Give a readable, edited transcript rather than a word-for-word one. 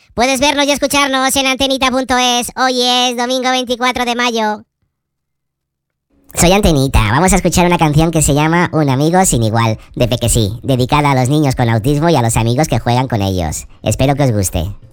Puedes vernos y escucharnos en antenita.es. Hoy es domingo 24 de mayo. Soy Antenita, vamos a escuchar una canción que se llama Un amigo sin igual, de Pequesí, dedicada a los niños con autismo y a los amigos que juegan con ellos. Espero que os guste.